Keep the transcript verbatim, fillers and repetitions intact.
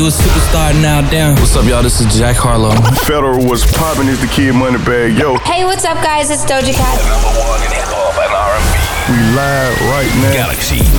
You a superstar now, damn. What's up, y'all? This is Jack Harlow. Federal was popping is the Kid Moneybag. Yo. Hey, what's up, guys? It's Doja Cat. The number one in hip hop and R and B. We live right now. Galaxy